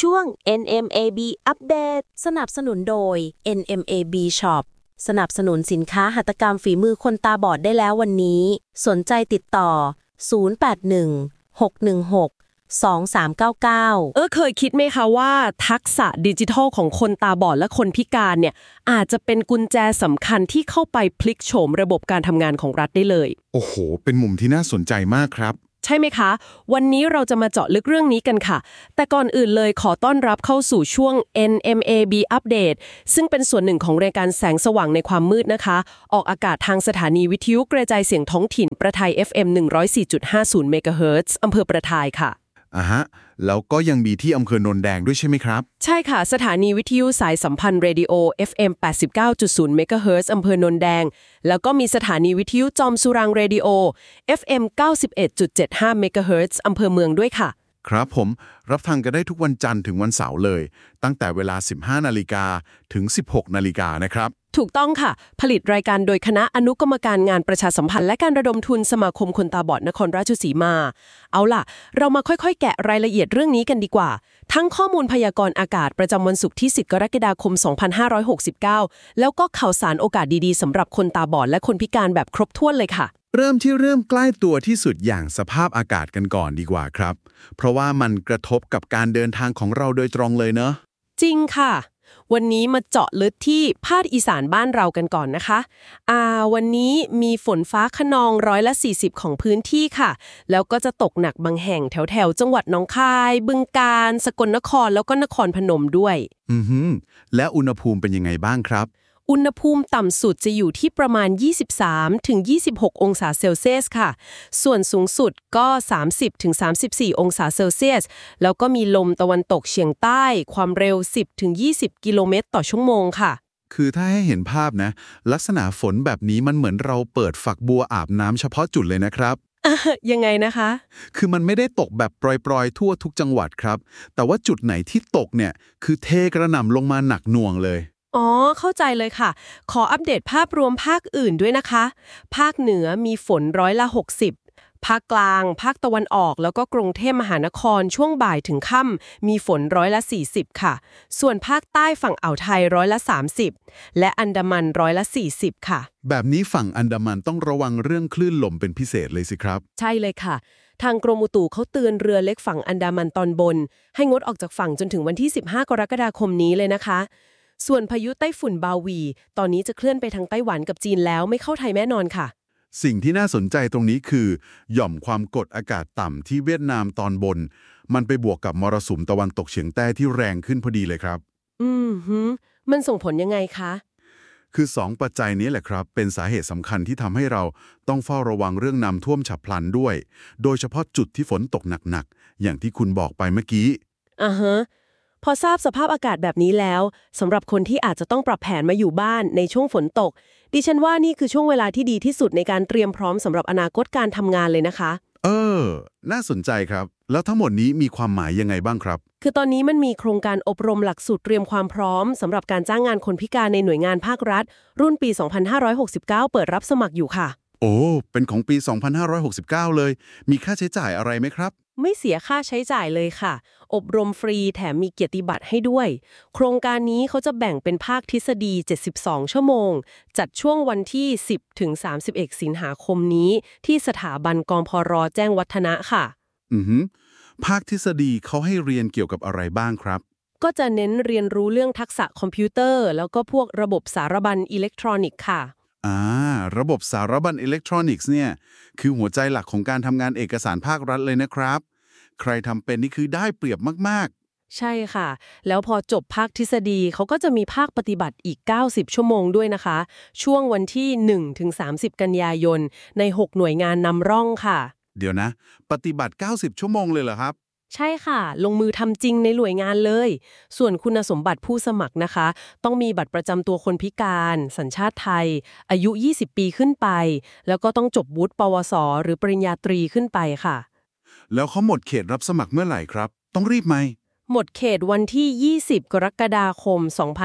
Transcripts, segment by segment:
ช่วง NMAB อัปเดตสนับสนุนโดย NMAB Shop สนับสนุนสินค้าหัตถกรรมฝีมือคนตาบอดได้แล้ววันนี้สนใจติดต่อ0816162399 เคยคิดไหมคะว่าทักษะดิจิทัลของคนตาบอดและคนพิการเนี่ยอาจจะเป็นกุญแจสำคัญที่เข้าไปพลิกโฉมระบบการทำงานของรัฐได้เลยโอ้โหเป็นมุมที่น่าสนใจมากครับใช่ไหมคะวันนี้เราจะมาเจาะลึกเรื่องนี้กันค่ะแต่ก่อนอื่นเลยขอต้อนรับเข้าสู่ช่วง NMAB Update ซึ่งเป็นส่วนหนึ่งของรายการแสงสว่างในความมืดนะคะออกอากาศทางสถานีวิทยุกระจายเสียงท้องถิ่นประทาย FM 104.50 เมกะเฮิรตซ์อำเภอประทายค่ะฮะแล้วก็ยังมีที่อำเภอโนนแดงด้วยใช่ไหมครับใช่ค่ะสถานีวิทยุสายสัมพันธ์เรดิโอ FM 89.0 เมกะเฮิรตซ์อำเภอโนนแดงแล้วก็มีสถานีวิทยุจอมสุรางเรดิโอ FM 91.75 เมกะเฮิรตซ์อำเภอเมืองด้วยค่ะครับผมรับฟังกันได้ทุกวันจันทร์ถึงวันเสาร์เลยตั้งแต่เวลา 15 นาฬิกาถึง 16 นาฬิกานะครับถูกต้องค่ะผลิตรายการโดยคณะอนุกรรมการงานประชาสัมพันธ์และการระดมทุนสมาคมคนตาบอดนครราชสีมาเอาล่ะเรามาค่อยๆแกะรายละเอียดเรื่องนี้กันดีกว่าทั้งข้อมูลพยากรณ์อากาศประจำวันศุกร์ที่10 กรกฎาคม 2569แล้วก็ข่าวสารโอกาสดีๆสำหรับคนตาบอดและคนพิการแบบครบถ้วนเลยค่ะเริ่มใกล้ตัวที่สุดอย่างสภาพอากาศกันก่อนดีกว่าครับเพราะว่ามันกระทบกับการเดินทางของเราโดยตรงเลยเนอะจริงค่ะวันนี้มาเจาะลึกที่ภาคอีสานบ้านเรากันก่อนนะคะวันนี้มีฝนฟ้าคะนอง40%ของพื้นที่ค่ะแล้วก็จะตกหนักบางแห่งแถวจังหวัดหนองคายบึงกาฬสกลนครแล้วก็นครพนมด้วยและอุณหภูมิเป็นยังไงบ้างครับอุณหภูมิต่ำสุดจะอยู่ที่ประมาณ23-26 องศาเซลเซียสค่ะส่วนสูงสุดก็30-34 องศาเซลเซียสแล้วก็มีลมตะวันตกเฉียงใต้ความเร็ว10-20 กิโลเมตรต่อชั่วโมงค่ะคือถ้าให้เห็นภาพนะลักษณะฝนแบบนี้มันเหมือนเราเปิดฝักบัวอาบน้ำเฉพาะจุดเลยนะครับยังไงนะคะคือมันไม่ได้ตกแบบปล่อยๆทั่วทุกจังหวัดครับแต่ว่าจุดไหนที่ตกเนี่ยคือเทกระหน่ำลงมาหนักหน่วงเลยเข้าใจเลยค่ะขออัปเดตภาพรวมภาคอื่นด้วยนะคะภาคเหนือมีฝน60%ภาคกลางภาคตะวันออกแล้วก็กรุงเทพมหานครช่วงบ่ายถึงค่ำมีฝน40%ค่ะส่วนภาคใต้ฝั่งอ่าวไทย30%และอันดามัน40%ค่ะแบบนี้ฝั่งอันดามันต้องระวังเรื่องคลื่นลมเป็นพิเศษเลยสิครับใช่เลยค่ะทางกรมอุตุเขาเตือนเรือเล็กฝั่งอันดามันตอนบนให้งดออกจากฝั่งจนถึงวันที่15 กรกฎาคมนี้เลยนะคะส่วนพายุไต้ฝุ่นบาวีตอนนี้จะเคลื่อนไปทางไต้หวันกับจีนแล้วไม่เข้าไทยแน่นอนค่ะสิ่งที่น่าสนใจตรงนี้คือหย่อมความกดอากาศต่ำที่เวียดนามตอนบนมันไปบวกกับมรสุมตะวันตกเฉียงใต้ที่แรงขึ้นพอดีเลยครับมันส่งผลยังไงคะคือ2ปัจจัยนี้แหละครับเป็นสาเหตุสำคัญที่ทำให้เราต้องเฝ้าระวังเรื่องน้ำท่วมฉับพลันด้วยโดยเฉพาะจุดที่ฝนตกหนักๆอย่างที่คุณบอกไปเมื่อกี้พอทราบสภาพอากาศแบบนี้แล้วสำหรับคนที่อาจจะต้องปรับแผนมาอยู่บ้านในช่วงฝนตกดิฉันว่านี่คือช่วงเวลาที่ดีที่สุดในการเตรียมพร้อมสำหรับอนาคตการทำงานเลยนะคะน่าสนใจครับแล้วทั้งหมดนี้มีความหมายยังไงบ้างครับคือตอนนี้มันมีโครงการอบรมหลักสูตรเตรียมความพร้อมสำหรับการจ้างงานคนพิการในหน่วยงานภาครัฐรุ่นปี 2569 เปิดรับสมัครอยู่ค่ะเป็นของปี 2569 เลยมีค่าใช้จ่ายอะไรไหมครับไม่เสียค่าใช้จ่ายเลยค่ะอบรมฟรีแถมมีเกียรติบัตรให้ด้วยโครงการนี้เขาจะแบ่งเป็นภาคทฤษฎี72 ชั่วโมงจัดช่วงวันที่10 ถึง 31 สิงหาคมนี้ที่สถาบันกพร.แจ้งวัฒนะค่ะภาคทฤษฎีเขาให้เรียนเกี่ยวกับอะไรบ้างครับก็จะเน้นเรียนรู้เรื่องทักษะคอมพิวเตอร์แล้วก็พวกระบบสารบัญอิเล็กทรอนิกส์ค่ะระบบสารบัญอิเล็กทรอนิกส์เนี่ยคือหัวใจหลักของการทำงานเอกสารภาครัฐเลยนะครับใครทำเป็นนี่คือได้เปรียบมากๆใช่ค่ะแล้วพอจบภาคทฤษฎีเขาก็จะมีภาคปฏิบัติอีก90 ชั่วโมงด้วยนะคะช่วงวันที่1 ถึง 30 กันยายนใน6หน่วยงานนำร่องค่ะเดี๋ยวนะปฏิบัติ90 ชั่วโมงเลยเหรอครับใช่ค่ะลงมือทำจริงในหน่วยงานเลยส่วนคุณสมบัติผู้สมัครนะคะต้องมีบัตรประจำตัวคนพิการสัญชาติไทยอายุ20 ปีขึ้นไปแล้วก็ต้องจบวุฒิปวสหรือปริญญาตรีขึ้นไปค่ะแล้วเขาหมดเขตรับสมัครเมื่อไหร่ครับต้องรีบไหมหมดเขตวันที่20 กรกฎาคม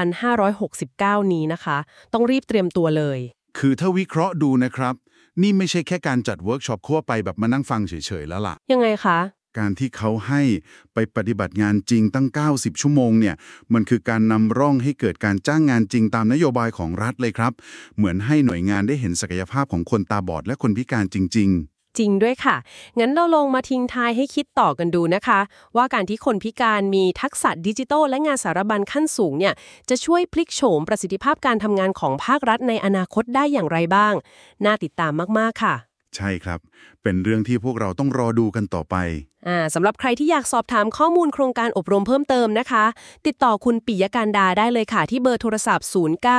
2569 นี้นะคะต้องรีบเตรียมตัวเลยคือถ้าวิเคราะห์ดูนะครับนี่ไม่ใช่แค่การจัดเวิร์กช็อปทั่วไปแบบมานั่งฟังเฉยๆแล้วล่ะยังไงคะการที่เขาให้ไปปฏิบัติงานจริงตั้ง90ชั่วโมงเนี่ยมันคือการนำร่องให้เกิดการจ้างงานจริงตามนโยบายของรัฐเลยครับเหมือนให้หน่วยงานได้เห็นศักยภาพของคนตาบอดและคนพิการจริงจริงด้วยค่ะงั้นเราลงมาทิ้งท้ายให้คิดต่อกันดูนะคะว่าการที่คนพิการมีทักษะดิจิทัลและงานสารบัญขั้นสูงเนี่ยจะช่วยพลิกโฉมประสิทธิภาพการทำงานของภาครัฐในอนาคตได้อย่างไรบ้างน่าติดตามมากๆค่ะใช่ครับเป็นเรื่องที่พวกเราต้องรอดูกันต่อไปสำหรับใครที่อยากสอบถามข้อมูลโครงการอบรมเพิ่มเติมนะคะติดต่อคุณปิยการดาได้เลยค่ะที่เบอร์โทรศัพท์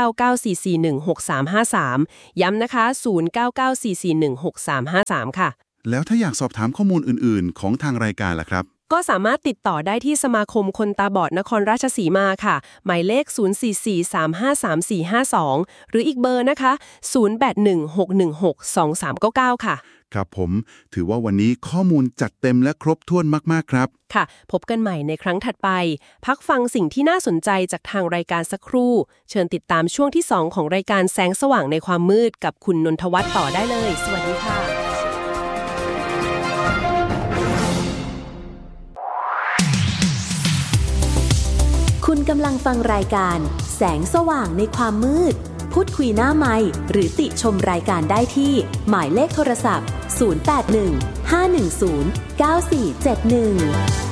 0994416353ย้ำนะคะ0994416353ค่ะแล้วถ้าอยากสอบถามข้อมูลอื่นๆของทางรายการล่ะครับก็สามารถติดต่อได้ที่สมาคมคนตาบอดนครราชสีมาค่ะหมายเลข044353452หรืออีกเบอร์นะคะ0816162399ค่ะครับผมถือว่าวันนี้ข้อมูลจัดเต็มและครบถ้วนมากๆครับค่ะพบกันใหม่ในครั้งถัดไปพักฟังสิ่งที่น่าสนใจจากทางรายการสักครู่เชิญติดตามช่วงที่2ของรายการแสงสว่างในความมืดกับคุณนนทวัฒน์ต่อได้เลยสวัสดีค่ะคุณกำลังฟังรายการแสงสว่างในความมืดพูดคุยหน้าไมค์หรือติชมรายการได้ที่หมายเลขโทรศัพท์081 510 9471